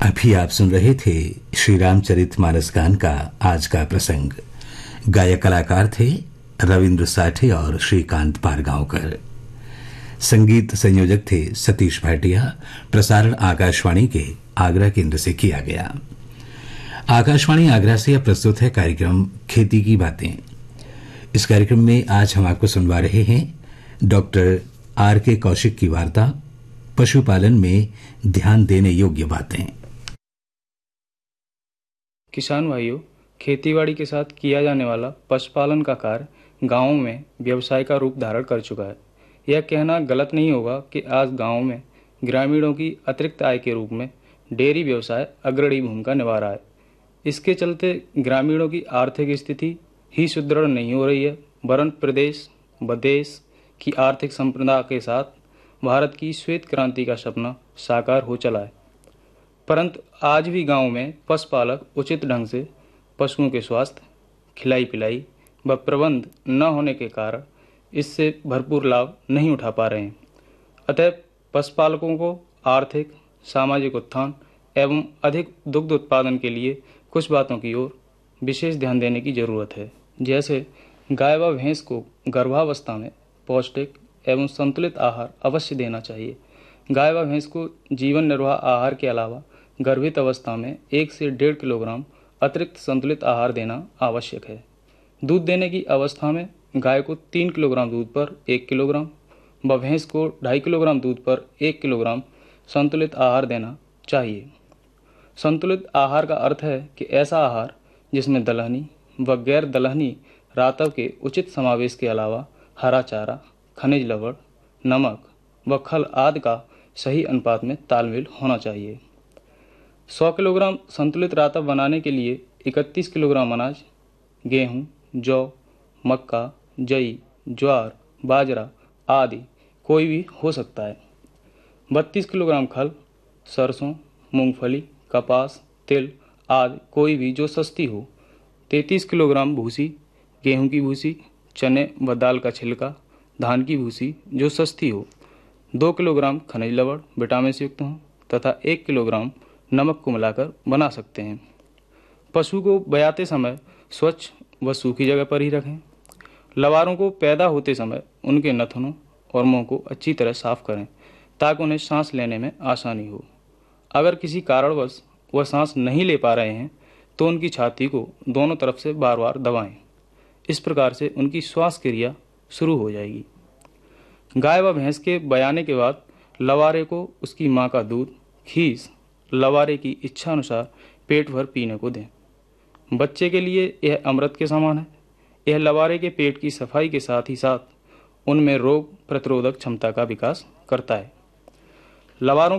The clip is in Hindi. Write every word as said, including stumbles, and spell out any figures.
अभी आप सुन रहे थे श्री रामचरित मानस गान का आज का प्रसंग। गायक कलाकार थे रविंद्र साठे और श्रीकांत पारगांवकर। संगीत संयोजक थे सतीश भाटिया। प्रसारण आकाशवाणी के आगरा केंद्र से किया गया। आकाशवाणी आगरा से अब प्रस्तुत है कार्यक्रम खेती की बातें। इस कार्यक्रम में आज हम आपको सुनवा रहे हैं डॉक्टर आर के कौशिक की वार्ता, पशुपालन में ध्यान देने योग्य बातें। किसान भाइयों, खेतीबाड़ी के साथ किया जाने वाला पशुपालन का कार्य गांवों में व्यवसाय का रूप धारण कर चुका है। यह कहना गलत नहीं होगा कि आज गांवों में ग्रामीणों की अतिरिक्त आय के रूप में डेयरी व्यवसाय अग्रणी भूमिका निभा रहा है। इसके चलते ग्रामीणों की आर्थिक स्थिति ही सुदृढ़ नहीं हो रही है, वरन प्रदेश व देश की आर्थिक संप्रदा के साथ भारत की श्वेत क्रांति का सपना साकार हो चला है। परंतु आज भी गांव में पशुपालक उचित ढंग से पशुओं के स्वास्थ्य, खिलाई पिलाई व प्रबंध न होने के कारण इससे भरपूर लाभ नहीं उठा पा रहे हैं। अतः पशुपालकों को आर्थिक, सामाजिक उत्थान एवं अधिक दुग्ध उत्पादन के लिए कुछ बातों की ओर विशेष ध्यान देने की जरूरत है। जैसे गाय व भैंस को गर्भावस्था में पौष्टिक एवं संतुलित आहार अवश्य देना चाहिए। गाय व भैंस को जीवन निर्वाह आहार के अलावा गर्भित अवस्था में एक से डेढ़ किलोग्राम अतिरिक्त संतुलित आहार देना आवश्यक है। दूध देने की अवस्था में गाय को तीन किलोग्राम दूध पर एक किलोग्राम व भैंस को ढाई किलोग्राम दूध पर एक किलोग्राम संतुलित आहार देना चाहिए। संतुलित आहार का अर्थ है कि ऐसा आहार जिसमें दलहनी व गैर दलहनी रातव के उचित समावेश के अलावा हरा चारा, खनिज लवण, नमक व खल आदि का सही अनुपात में तालमेल होना चाहिए। सौ किलोग्राम संतुलित रातव बनाने के लिए इकतीस किलोग्राम अनाज, गेहूं, जौ, मक्का, जई, ज्वार, बाजरा आदि कोई भी हो सकता है। बत्तीस किलोग्राम खल, सरसों, मूंगफली, कपास, तिल आदि कोई भी जो सस्ती हो। तैंतीस किलोग्राम भूसी, गेहूं की भूसी, चने व दाल का छिलका, धान की भूसी जो सस्ती हो। दो किलोग्राम खनिज लवण विटामिन से युक्त हों तथा एक किलोग्राम नमक को मिलाकर बना सकते हैं। पशु को बयाते समय स्वच्छ व सूखी जगह पर ही रखें। लवारों को पैदा होते समय उनके नथनों और मुंह को अच्छी तरह साफ करें ताकि उन्हें सांस लेने में आसानी हो। अगर किसी कारणवश वह सांस नहीं ले पा रहे हैं तो उनकी छाती को दोनों तरफ से बार बार दबाएं। इस प्रकार से उनकी श्वास क्रिया शुरू हो जाएगी। गाय व भैंस के बयाने के बाद लवारे को उसकी मां का दूध, खीस लवारे की इच्छा अनुसार पेट भर पीने को दें। बच्चे के लिए यह अमृत के समान है। यह लवारे के पेट की सफाई के साथ ही साथ उनमें रोग प्रतिरोधक क्षमता का विकास करता है। लवारों